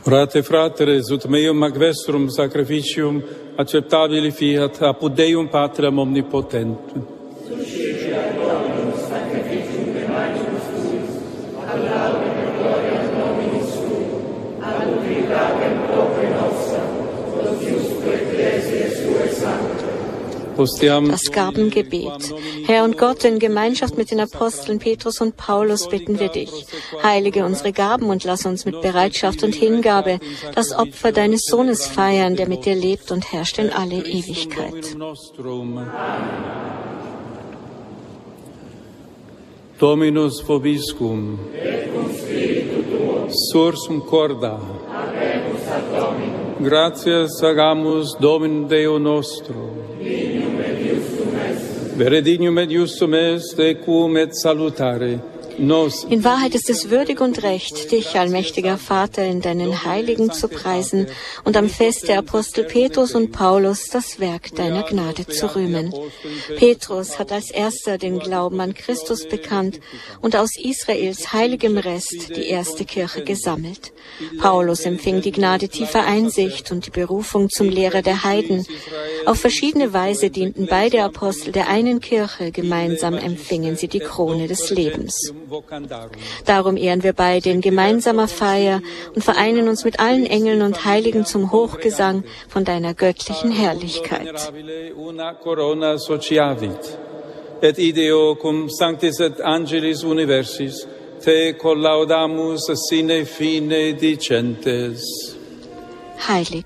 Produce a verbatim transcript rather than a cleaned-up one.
Orate fratres, ut meum ac vestrum sacrificium acceptabili fiat apud Deum Patrem omnipotentem. Suscipe ad Dominus sacrificium de magibus tuis, ad laudem et gloriam Dominus sui, ad utilitate propria nostra, os iusque ecclesiae sue sancte. Das Gabengebet. Herr und Gott, in Gemeinschaft mit den Aposteln Petrus und Paulus bitten wir dich. Heilige unsere Gaben und lass uns mit Bereitschaft und Hingabe das Opfer deines Sohnes feiern, der mit dir lebt und herrscht in alle Ewigkeit. Dominus vobiscum. Sursum corda. Gratias agamus Dominum Deo nostro. Vere dignum et justum est, equum et salutare. In Wahrheit ist es würdig und recht, dich, allmächtiger Vater, in deinen Heiligen zu preisen und am Fest der Apostel Petrus und Paulus das Werk deiner Gnade zu rühmen. Petrus hat als erster den Glauben an Christus bekannt und aus Israels heiligem Rest die erste Kirche gesammelt. Paulus empfing die Gnade tiefer Einsicht und die Berufung zum Lehrer der Heiden. Auf verschiedene Weise dienten beide Apostel der einen Kirche, gemeinsam empfingen sie die Krone des Lebens. Darum ehren wir beide in gemeinsamer Feier und vereinen uns mit allen Engeln und Heiligen zum Hochgesang von deiner göttlichen Herrlichkeit. Et ideo cum sanctis et angelis universis, te collaudamus sine fine dicentes. Heilig,